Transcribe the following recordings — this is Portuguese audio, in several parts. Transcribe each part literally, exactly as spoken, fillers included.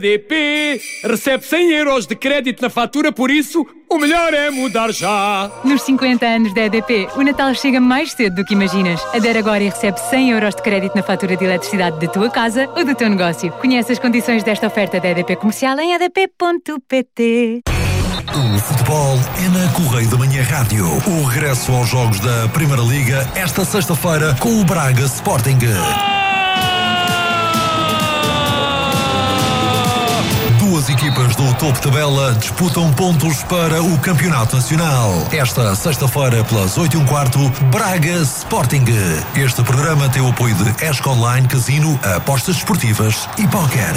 D P recebe cem euros de crédito na fatura, por isso o melhor é mudar já. Nos cinquenta anos da E D P, o Natal chega mais cedo do que imaginas. Adere agora e recebe cem euros de crédito na fatura de eletricidade da tua casa ou do teu negócio. Conhece as condições desta oferta da E D P Comercial em e d p ponto p t. O futebol é na Correio da Manhã Rádio. O regresso aos jogos da Primeira Liga esta sexta-feira com o Braga Sporting. Duas equipas do topo de tabela disputam pontos para o Campeonato Nacional. Esta sexta-feira, pelas oito e um quarto, Braga Sporting. Este programa tem o apoio de Esco Online, Casino, apostas desportivas e póquer.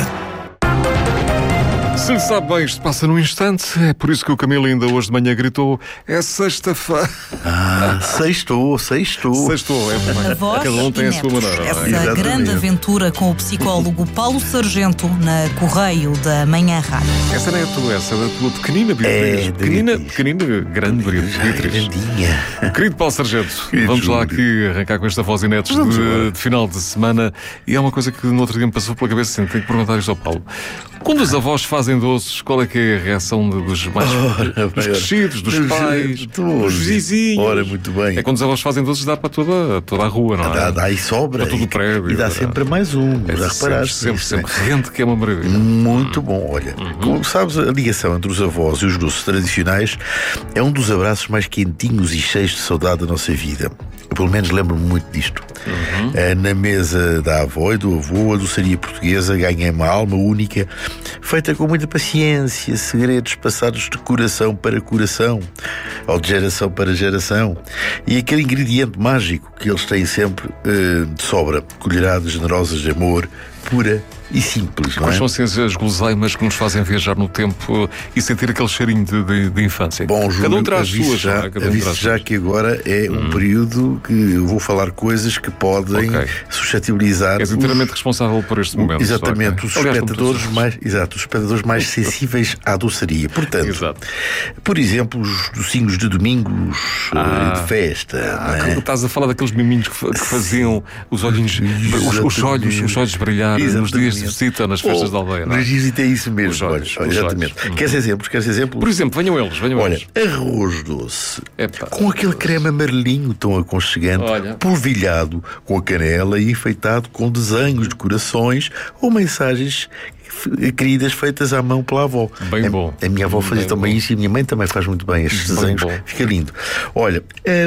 Se sabe bem, isto passa num instante. É por isso que o Camilo ainda hoje de manhã gritou: é sexta-feira. Ah, sextou, sextou. Sextou, é bem. Cada um tem a sua maneira. Essa Exatamente. grande aventura com o psicólogo Paulo Sargento na Correio da Manhã Rádio. Essa não é a tua, essa é da tua pequenina Beatriz. É, pequenina, Beatriz. pequenina, grande Beatriz. Grandinha. Querido Paulo Sargento, Querido vamos lá Júlio. aqui arrancar com esta voz inédita Vamos de, lá. de final de semana. E há uma coisa que no outro dia me passou pela cabeça, assim, tenho que perguntar isto ao Paulo. Quando os avós fazem doces, qual é que é a reação de- dos mais Ora, dos bem, crescidos, dos dos- pais, todos. dos vizinhos? Ora, muito bem. É quando os avós fazem doces, dá para toda, toda a rua, não é? Dá, dá e sobra. Para todo o E- prédio. E dá sempre mais um. É Já sempre, reparaste? sempre, nisso, sempre. né? Rende que é uma maravilha. Muito bom, olha. Como sabes, a ligação entre os avós e os doces tradicionais é um dos abraços mais quentinhos e cheios de saudade da nossa vida. Eu, pelo menos, lembro-me muito disto. Eh, Na mesa da avó e do avô, a doçaria portuguesa ganha uma alma única, feita com muita paciência, segredos passados de coração para coração, ou de geração para geração. E aquele ingrediente mágico que eles têm sempre eh, de sobra, colheradas generosas de amor, pura e simples, não Quais é? são assim, as guloseimas que nos fazem viajar no tempo e sentir aquele cheirinho de, de, de infância? Bom, Júlio, Cada um traz aviso suas, já, não é? Cada um aviso traz já suas. que agora é um período que eu vou falar coisas que podem Ok. suscetibilizar És os- inteiramente responsável por este momento. Exatamente, ok? os Aliás, como tu espectadores sabes. mais, exato, os espectadores mais sensíveis à doçaria. Portanto, Exato. por exemplo, os docinhos de domingos Ah. eh, de festa, Ah, não é? estás a falar daqueles miminhos que, fa- que faziam os olhinhos, os, os olhos, os olhos brilhar nos dias de Exatamente. visita nas festas Oh, da aldeia. Não é? Mas isso é isso mesmo. Os olhos, olha, os exatamente. olhos. Queres exemplos? Queres exemplos? Por exemplo, venham eles, venham Olha, eles. arroz doce, Epá. com aquele creme amarelinho tão aconchegante, Olha. polvilhado com a canela e enfeitado com desenhos de corações ou mensagens f- queridas feitas à mão pela avó. Bem a, bom. A minha avó fazia Bem também bom. isso e a minha mãe também faz muito bem estes Bem desenhos. bom. Fica lindo. Olha, a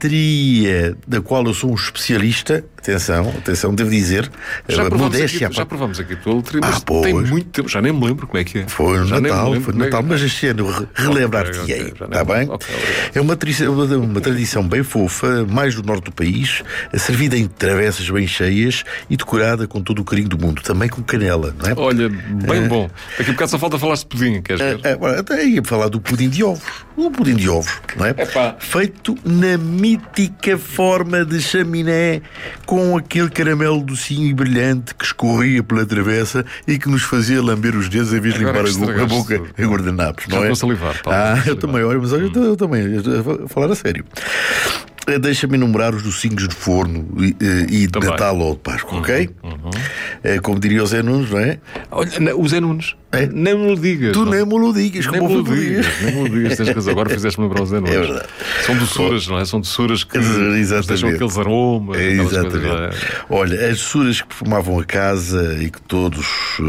letria da qual eu sou um especialista, atenção, atenção, devo dizer, Já a provamos, modéstia aqui, à já parte. provamos aqui a tua letria, mas Ah, pois. tem muito tempo, já nem me lembro como é que é. Foi no Já nem me Natal, lembro foi no como é que Natal, é. mas este ano re- relembrar-te-ei, Ok, ok, já está nem- bem? ok, obrigado. É uma, tradição- uma, uma tradição bem fofa, mais do norte do país, servida em travessas bem cheias e decorada com todo o carinho do mundo, também com canela, não é? Olha, bem bom. Daqui a bocado só falta falar de pudim, queres ver? É, é, até ia falar do pudim de ovos. O pudim de ovos, não é? Epá. Feito na mítica forma de chaminé, com aquele caramelo docinho e brilhante que escorria pela travessa e que nos fazia lamber os dedos em vez de Agora limpar a, go- a estragaste boca tudo. a guardanapos, Já não é? estou a salivar, Paulo, Ah, estou a eu também, olha, mas olha, eu, eu também, eu estou a falar a sério. Eh, Deixa-me enumerar os docinhos de forno e, eh, e de Também. Natal ou de Páscoa, ok? Eh, Como diria o Zé Nunes, não é? Olha, não, o Zé Nunes, É? nem me o digas. Tu não. nem me lo digas, Nem como me eu o fui digas, nem me o digas, tens razão. Agora fizeste-me lembrar o Zé Nunes. É verdade. São doçuras, não é? São doçuras que Exatamente. nos deixam aqueles aromas, É, aquelas exatamente. coisas. não é? Olha, as doçuras que perfumavam a casa e que todos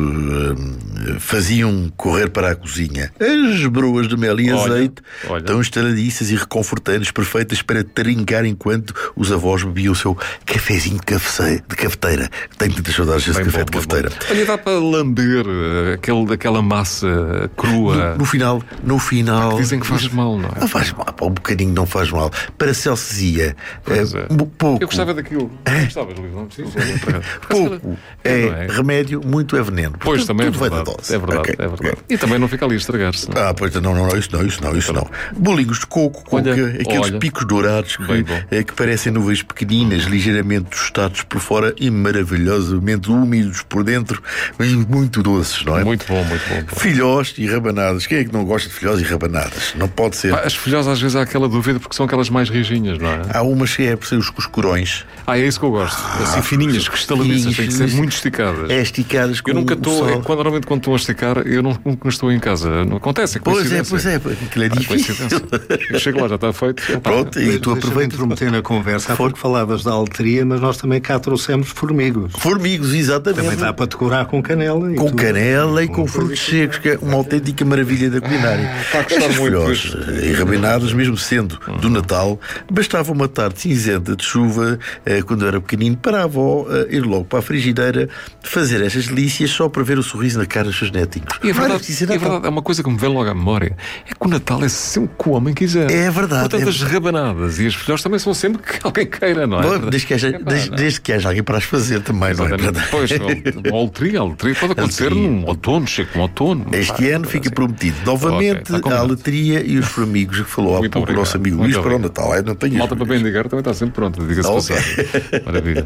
eh, faziam correr para a cozinha. As broas de mel e Olha, azeite, olha. tão estaladiças e reconfortantes, perfeitas para trincar enquanto os avós bebiam o seu cafezinho de, cafece- de cafeteira. Tenho muitas saudades desse Bem café bom, de bem cafeteira. bom. Olha, dá para lamber eh, aquele, aquela massa crua. No, no final, no final. Dizem que faz mal, não é? Não faz mal, pá, um bocadinho não faz mal. Para Celcesia, Pois é, é. um pouco. Eu gostava daquilo. Não gostavas, Luís? Não preciso. Pouco É, é, não é? remédio, muito é veneno. Pois, Portanto, também é tudo vai da verdade. dose. É verdade, Ok, é verdade. ok. E também não fica ali a estragar-se. não é? Ah, pois não, não, não, isso não, isso não, isso não. Bolinhos de coco com Olha, que- aqueles olha. picos dourados que Bem Ai, bom. eh, que parecem nuvens pequeninas, ligeiramente tostados por fora e maravilhosamente úmidos por dentro, mas muito doces, não é? Muito bom, muito bom. bom. Filhós e rabanadas. Quem é que não gosta de filhós e rabanadas? Não pode ser. Pá, as filhós às vezes há aquela dúvida porque são aquelas mais rijinhas, não é? Há umas que é por ser os coscorões. Ah, é isso que eu gosto. Assim fininhas, cristaladiças, têm que ser muito esticadas. É esticadas com Eu nunca o estou, sol. é, quando, normalmente quando estou a esticar, eu não, nunca estou em casa. Não acontece, é Pois é, coincidência. pois é, aquilo é Ah, difícil. coincidência. Eu chego lá, já está feito. Opa, Pronto, e tu Deixa-me aproveitas. intrometer na conversa. Há pouco falavas da alteria, mas nós também cá trouxemos formigos. Formigos, exatamente. Também dá para decorar com canela. E Com tudo. canela e com frutos secos, que é uma autêntica maravilha da culinária. está a gostar Estas muito filhós disto. e rabanadas, mesmo sendo do Natal, bastava uma tarde cinzenta de chuva, eh, quando eu era pequenino, para a avó eh, ir logo para a frigideira fazer estas delícias só para ver o sorriso na cara dos seus netinhos. E é Não era verdade, preciso ser é Natal. verdade, é uma coisa que me vem logo à memória. É que o Natal é sempre que o homem quiser. É verdade, Portanto, é as rabanadas e as filhós também são sempre que alguém queira, não é? Bom, desde, que haja, É pá, desde, não. desde que haja alguém para as fazer também, não é Exatamente. verdade? Pois, uma aletria, a aletria pode acontecer Aletria. num outono, chega um outono. Este Pá, ano fica assim. prometido Ok, novamente está a combinado. aletria e os formigos que falou há Muito pouco o obrigado, nosso amigo muito Luís para o obrigado. Natal. Eu não tenho Malta para bendigar também está sempre pronta, diga-se Ok. passagem. Maravilha.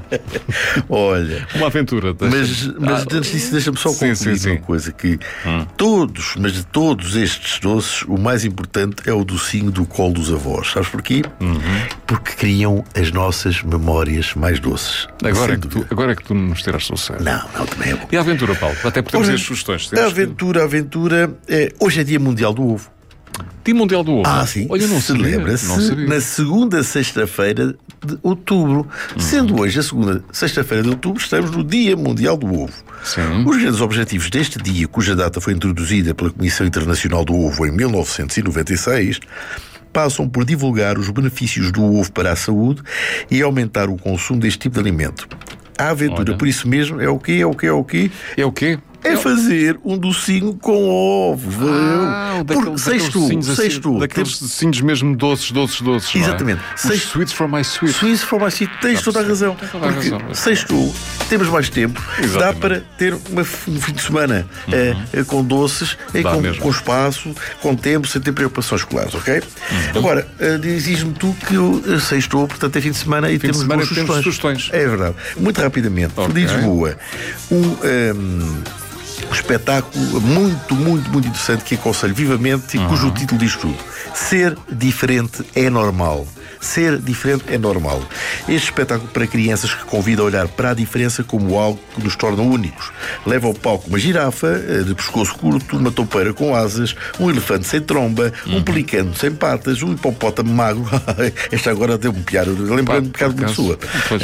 Olha, Uma aventura. deixa- mas, mas Ah, antes disso, deixa-me só sim, concluir sim, sim. uma coisa: que todos, mas de todos estes doces, o mais importante é o docinho do colo dos avós. Sabes porquê? Uhum. Porque criam as nossas memórias mais doces. Agora Sem é, que tu, dúvida. agora é que tu nos tiras sucesso. Não, não, também é bom. E a aventura, Paulo? Até porque temos Ora, as sugestões. A Temos que- aventura, a aventura. É, hoje é Dia Mundial do Ovo. Dia Mundial do Ovo. Ah, sim. Olha, não sabia. Celebra-se Não sabia. na segunda sexta-feira de outubro. Sendo hoje a segunda sexta-feira de outubro, estamos no Dia Mundial do Ovo. Sim. Os grandes objetivos deste dia, cuja data foi introduzida pela Comissão Internacional do Ovo em mil novecentos e noventa e seis, passam por divulgar os benefícios do ovo para a saúde e aumentar o consumo deste tipo de alimento. A aventura, Olha. por isso mesmo, é o quê? É o quê? É o quê? É o quê? É fazer um docinho com ovo. Ah, Porque daqueles, sexto, docinhos assim, sexto, daqueles docinhos mesmo doces, doces, doces. Exatamente. Não é? Os Sexto- sweets for my sweet. Suíço for mais sweet, tens Já toda a percebi. razão. Tens toda a Porque razão. sexto, temos mais tempo, dá Exatamente. para ter uma, um fim de semana eh, eh, com doces, eh, Dá com, mesmo. com espaço, com tempo, sem ter preocupações escolares, ok? Agora, eh, dizes-me tu que eu eh, sextou, portanto é fim de semana e Fim de temos semana boas e temos sugestões. sugestões. É verdade. Muito rapidamente, Ok. de Lisboa, um. ehm, um espetáculo muito, muito, muito interessante que aconselho vivamente e cujo título diz tudo. Ser diferente é normal. Ser diferente é normal. Este espetáculo para crianças que convida a olhar para a diferença como algo que nos torna únicos. Leva ao palco uma girafa eh, de pescoço curto, uma toupeira com asas, um elefante sem tromba, um pelicano sem patas, um hipopótamo magro. Esta agora deu-me piada, lembrando um bocado de uma pessoa. Pois.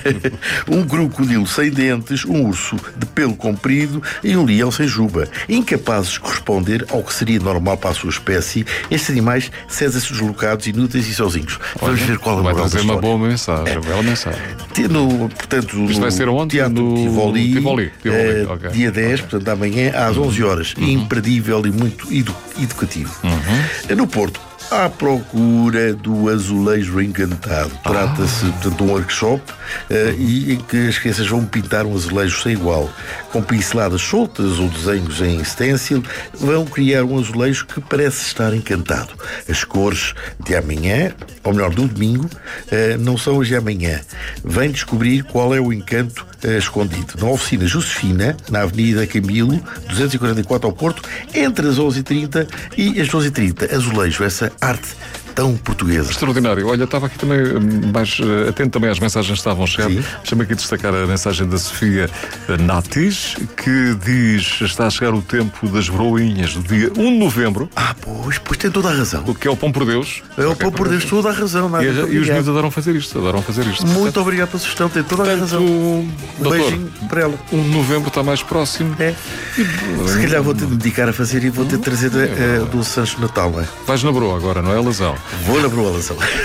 Um crocodilo sem dentes, um urso de pelo comprido e um leão sem juba. Incapazes de corresponder ao que seria normal para a sua espécie, estes animais cedem-se deslocados, inúteis e sozinhos. Vamos ver qual é o Vai moral da trazer uma história. boa mensagem, uma bela mensagem. No, portanto, no Isto vai ser onde? Teatro No Tivoli, Tivoli, Tivoli, eh, ok. dia dez, portanto, amanhã, às onze horas. Uhum. Imperdível e muito edu educativo. No Porto, à procura do azulejo encantado. Trata-se, Ah. portanto, de um workshop eh, e em que as crianças vão pintar um azulejo sem igual. Com pinceladas soltas ou desenhos em stencil, vão criar um azulejo que parece estar encantado. As cores de amanhã, ou melhor, do domingo, eh, não são as de amanhã. Vem descobrir qual é o encanto eh, escondido. Na oficina Josefina, na Avenida Camilo, duzentos e quarenta e quatro ao Porto, entre as onze e trinta e as doze e trinta. Azulejo, essa arte tão portuguesa. Extraordinário. Olha, estava aqui também hum, mais eh, atento também às mensagens que estavam a chegar. Sim. Deixa-me aqui destacar a mensagem da Sofia eh, Natis, que diz: está a chegar o tempo das broinhas do dia um de novembro, Ah, pois, pois tem toda a razão. o que é o pão por Deus. É o pão por Deus, toda a razão. Nada, E, muito a- e os obrigado. miúdos adoram fazer isto, adoram fazer isto. Muito obrigado pela sugestão, tem toda a Portanto, razão. Um doutor, beijinho para ela. um de novembro está mais próximo. É. Se calhar vou-te dedicar a fazer e vou-te trazer uh, do Sancho de Natal, não é? Vais na broa agora, não é, Lazão? Vou na broa,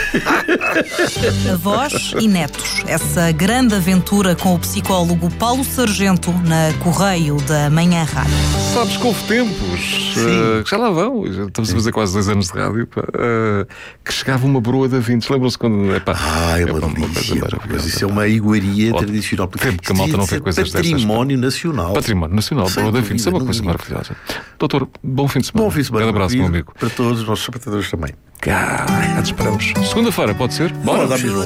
Avós e netos. Essa grande aventura com o psicólogo Paulo Sargento na Correio da Manhã Rádio. Sabes que houve tempos, eh, que já lá vão, já estamos a fazer quase dois anos de rádio, pá, eh, que chegava uma broa de vintes. Lembram-se quando. Epá, Ah, é uma pá, delícia. coisa Mas maravilhosa. isso é uma iguaria Ó, tradicional. tempo que a malta não vê coisas destas, Património nacional. Património Nacional, Sem broa de vintes, é uma dúvida, coisa não maravilhosa. Doutor, bom fim de semana. Bom fim de semana. Um grande abraço, meu querido, amigo. Para todos os nossos espectadores também. Cá, cá te esperamos. Segunda-feira, pode ser? Bora, dá mesmo.